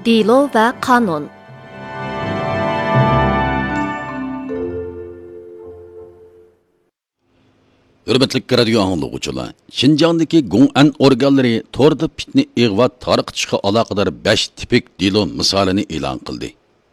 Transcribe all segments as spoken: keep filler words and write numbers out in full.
Delo va qonun. Hürmetli radio anglaguvchilar, Xinjiangdagi Gong'an organlari to'rda fitna ig'vo tarqatishga aloqador besh tipik delo misolini e'lon qildi.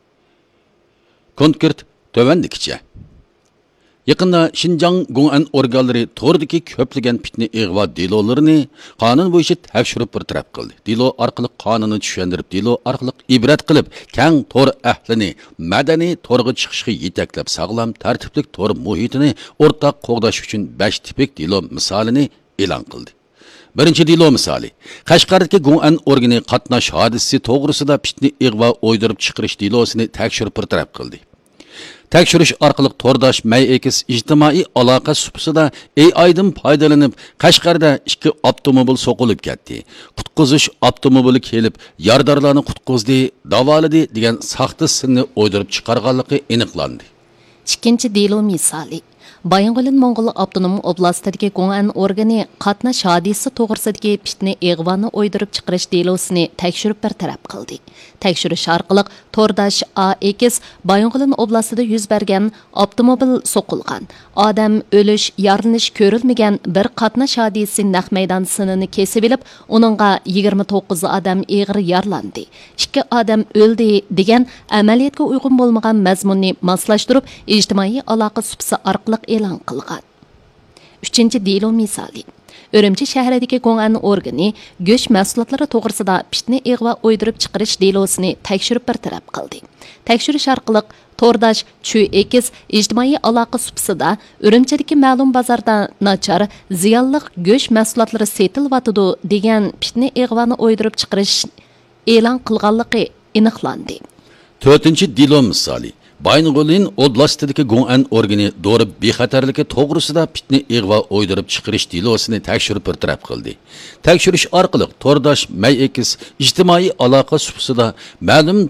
Konkret tovandikicha. Yaqinda Xinjiang Gong'an organlari to'rdagi ko'plagan fitna ig'vo delolarini qonun bo'yicha tekshirib bir taraf qildi. Delo orqali qonunni tushuntirib, delo orqali ibrat qilib, keng to'r ahlini madaniy to'rga chiqishga yetaklab, sog'lom tartiblik to'r muhitini o'rtaq qo'g'dash uchun besh tipik delo misolini e'lon qildi. Birinchi delo misoli. Qashqardagi Gong'an organi qatnash hodisasi to'g'risida fitna ig'vo o'ydirib chiqarish delosini tekshirib bir taraf qildi. Tekshirish orqali to'rdosh mayekis ijtimoiy aloqa supsida A I'dan foydalanib, Qashqarda ikki avtomobil so'qilib ketdi. Qutqizish avtomobili kelib, yordorlarni qutqizdi, davoladi degan saxta sinni o'ydirib chiqarganligi aniqlandi. Ikkinchi delo misoli. Bayang'olin Mo'ng'ul Avtonom oblastidagi Gong'an organi qatnash hodisasi to'g'risidagi fitna ig'voni o'ydirib chiqarish delosini tekshirib bir taraf qildi. Tekshirish orqali to'rdosh A X Bayang'olin oblastida yuz bergan avtomobil so'qilgan, odam o'lish, yaralanish ko'rilmagan bir qatnash hodisasi naq maydon sinini kesib olib, uningga yigirma to'qqiz odam og'ir yaralandi. ikki odam o'ldi degan amaliyotga uyg'un bo'lmagan mazmunni moslashtirib, ijtimoiy aloqa supsi orqali e'lon qilgan. Uchinchi delo misoli. Urumchi shahridagi Gong'an organi go'sht mahsulotlari to'g'risida fitna ig'vo o'ydirib chiqarish delosini tekshirib bir taraf qildi. Tekshirish orqali to'rdosh Chu X ijtimoiy aloqa supsida Urumchidagi ma'lum bozorda nachar, ziyonli go'sht mahsulotlari setilyotidi degan fitna ig'voni o'ydirib chiqarish e'lon qilganligi aniqlandi. To'rtinchi delo misoli. Bayang'olin oblastidagi Gong'an organi dori bexatarligi to'g'risida fitna ig'vo o'ydirib chiqarish delosini tekshirib bir taraf qildi. Tekshirish orqali to'rdosh mayekis ijtimoiy aloqa supsida ma'lum